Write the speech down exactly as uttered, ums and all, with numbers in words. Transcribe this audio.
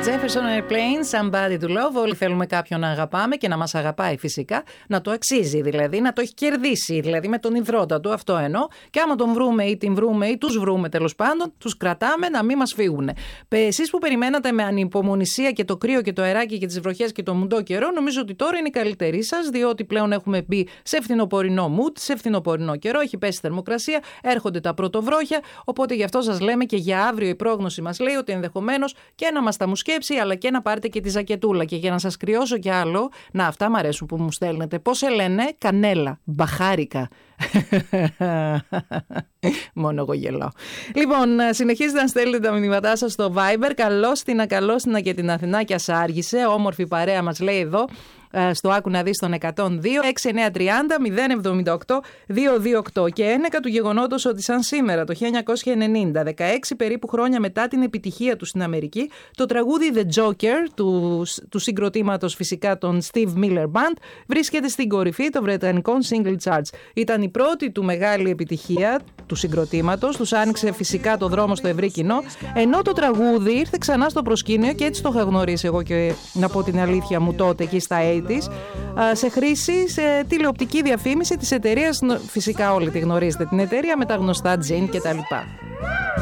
Jefferson Airplane, Somebody to Love. Όλοι θέλουμε κάποιον να αγαπάμε και να μας αγαπάει φυσικά. Να το αξίζει δηλαδή, να το έχει κερδίσει δηλαδή με τον ιδρώτα του. Αυτό εννοώ. Και άμα τον βρούμε ή την βρούμε ή τους βρούμε τέλος πάντων, τους κρατάμε να μην μας φύγουν. Εσείς που περιμένατε με ανυπομονησία και το κρύο και το αεράκι και τις βροχές και το μουντό καιρό, νομίζω ότι τώρα είναι η καλύτερη σας, διότι πλέον έχουμε μπει σε φθινοπορεινό mood, σε φθινοπορεινό καιρό. Έχει πέσει η θερμοκρασία, έρχονται τα πρωτοβρόχια. Οπότε γι' αυτό σας λέμε και για αύριο η πρόγνωση μας λέει ότι ενδεχομένως και να μας τα μου σκέψει, αλλά και να πάρετε και τη ζακετούλα. Και για να σας κρυώσω κι άλλο, να αυτά μ' αρέσουν που μου στέλνετε. Πώς σε λένε? Κανέλα, μπαχάρικα. Μόνο εγώ γελάω. Λοιπόν, συνεχίζετε να στέλνετε τα μηνύματά σας στο Viber. Καλώς την ακαλώστηνα και την Αθηνά κι ας άργησε. Όμορφη παρέα μας λέει εδώ στο Άκου να δεις τον εκατόν δύο έξι εννιά τριάντα μηδέν εβδομήντα οκτώ διακόσια είκοσι οκτώ και ένεκα του γεγονότος ότι σαν σήμερα το χίλια εννιακόσια ενενήντα, δεκαέξι περίπου χρόνια μετά την επιτυχία του στην Αμερική, το τραγούδι The Joker του, του συγκροτήματος φυσικά των Steve Miller Band βρίσκεται στην κορυφή των βρετανικών single charts. Ήταν η πρώτη του μεγάλη επιτυχία του συγκροτήματος, τους άνοιξε φυσικά το δρόμο στο ευρύ κοινό, ενώ το τραγούδι ήρθε ξανά στο προσκήνιο και έτσι το είχα γνωρίσει εγώ και να πω την αλήθεια μου τότε εκεί στα ογδόντα σε χρήση σε τηλεοπτική διαφήμιση της εταιρείας, φυσικά όλοι τη γνωρίζετε την εταιρεία με τα γνωστά τζιν και τα λοιπά.